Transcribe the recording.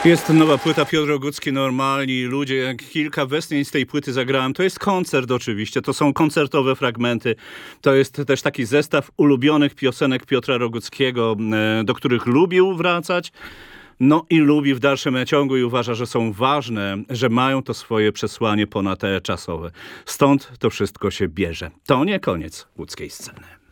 Jest nowa płyta Piotr Rogucki, Normalni ludzie. Kilka westchnień z tej płyty zagrałem. To jest koncert oczywiście, to są koncertowe fragmenty. To jest też taki zestaw ulubionych piosenek Piotra Roguckiego, do których lubił wracać. No i lubi w dalszym ciągu i uważa, że są ważne, że mają to swoje przesłanie ponadczasowe. Stąd to wszystko się bierze. To nie koniec łódzkiej sceny.